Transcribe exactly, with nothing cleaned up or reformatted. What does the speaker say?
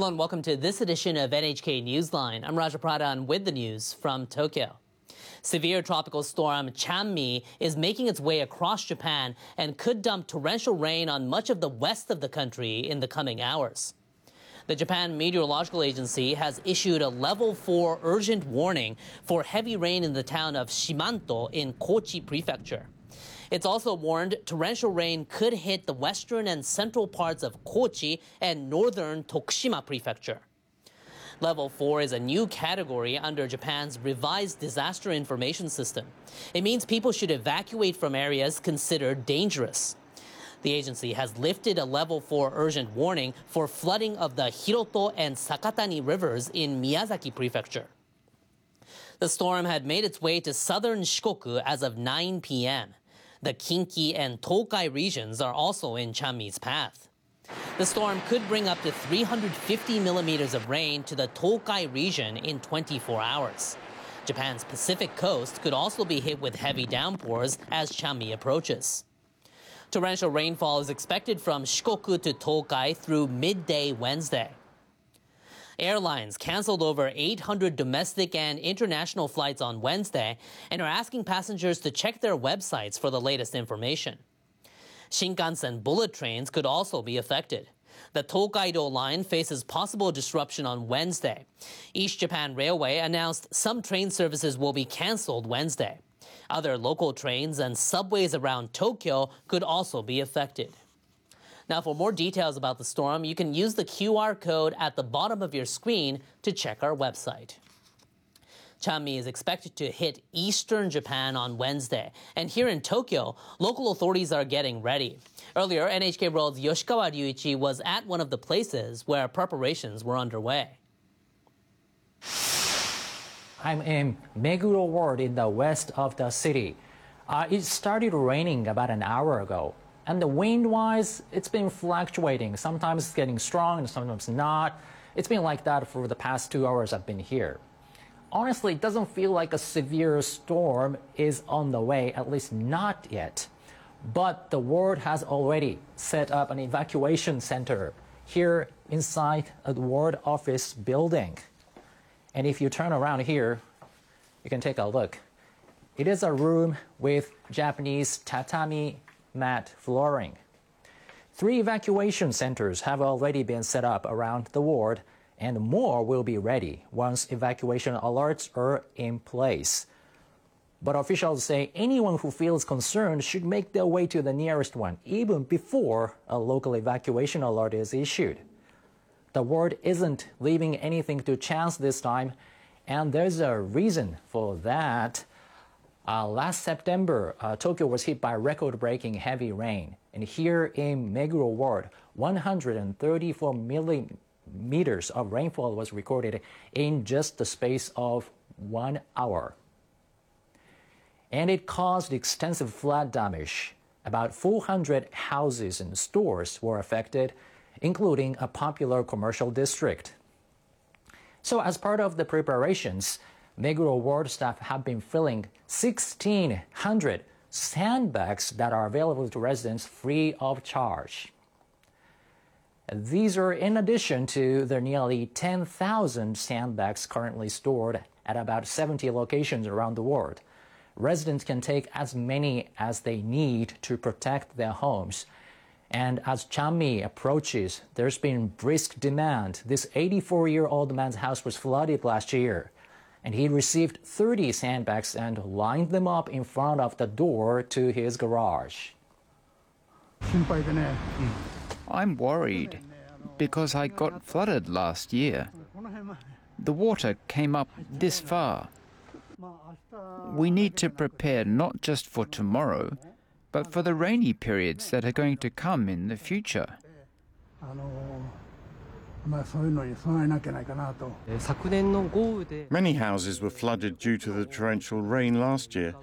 Hello and welcome to this edition of N H K Newsline. I'm Raja Pradhan with the news from Tokyo. Severe tropical storm Chanmi is making its way across Japan and could dump torrential rain on much of the west of the country in the coming hours. The Japan Meteorological Agency has issued a level four urgent warning for heavy rain in the town of Shimanto in Kochi Prefecture. It's also warned torrential rain could hit the western and central parts of Kochi and northern Tokushima Prefecture. Level four is a new category under Japan's revised disaster information system. It means people should evacuate from areas considered dangerous. The agency has lifted a level four urgent warning for flooding of the Hiroto and Sakatani rivers in Miyazaki Prefecture. The storm had made its way to southern Shikoku as of nine p.m. The Kinki and Tokai regions are also in Chanmi's path. The storm could bring up to three hundred fifty millimeters of rain to the Tokai region in twenty-four hours. Japan's Pacific coast could also be hit with heavy downpours as Chanmi approaches. Torrential rainfall is expected from Shikoku to Tokai through midday Wednesday. Airlines canceled over eight hundred domestic and international flights on Wednesday and are asking passengers to check their websites for the latest information. Shinkansen bullet trains could also be affected. The Tokaido line faces possible disruption on Wednesday. East Japan Railway announced some train services will be canceled Wednesday. Other local trains and subways around Tokyo could also be affected. Now, for more details about the storm, you can use the Q R code at the bottom of your screen to check our website. Chanmi is expected to hit eastern Japan on Wednesday, and here in Tokyo, local authorities are getting ready. Earlier, N H K World's Yoshikawa Ryuichi was at one of the places where preparations were underway. I'm in Meguro Ward in the west of the city. Uh, it started raining about an hour ago. And the wind-wise, it's been fluctuating. Sometimes it's getting strong and sometimes not. It's been like that for the past two hours I've been here. Honestly, it doesn't feel like a severe storm is on the way, at least not yet. But the ward has already set up an evacuation center here inside a ward office building. And if you turn around here, you can take a look. It is a room with Japanese tatami mat flooring. Three evacuation centers have already been set up around the ward, and more will be ready once evacuation alerts are in place. But officials say anyone who feels concerned should make their way to the nearest one, even before a local evacuation alert is issued. The ward isn't leaving anything to chance this time, and there's a reason for that. Uh, last September, uh, Tokyo was hit by record-breaking heavy rain. And here in Meguro Ward, one hundred thirty-four millimeters of rainfall was recorded in just the space of one hour. And it caused extensive flood damage. About four hundred houses and stores were affected, including a popular commercial district. So as part of the preparations, Meguro Ward staff have been filling sixteen hundred sandbags that are available to residents free of charge. These are in addition to the nearly ten thousand sandbags currently stored at about seventy locations around the ward. Residents can take as many as they need to protect their homes. And as Chanmi approaches, there's been brisk demand. This eighty-four-year-old man's house was flooded last year, and he received thirty sandbags and lined them up in front of the door to his garage. I'm worried because I got flooded last year. The water came up this far. We need to prepare not just for tomorrow, but for the rainy periods that are going to come in the future. Many houses were flooded due to the torrential rain last year.